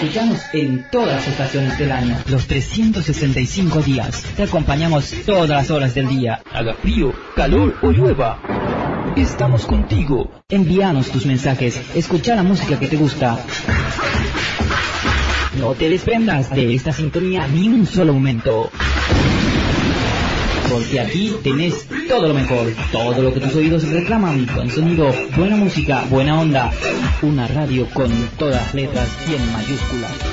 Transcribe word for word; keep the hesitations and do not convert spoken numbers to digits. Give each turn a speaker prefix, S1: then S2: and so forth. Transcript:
S1: Escuchamos en todas las estaciones del año, los trescientos sesenta y cinco días. Te acompañamos todas las horas del día, haga frío, calor o llueva. Estamos contigo. Envíanos tus mensajes, escucha la música que te gusta. No te desprendas de esta sintonía ni un solo momento. Porque aquí tenés todo lo mejor, todo lo que tus oídos reclaman, buen sonido, buena música, buena onda. Una radio con todas letras y en mayúsculas.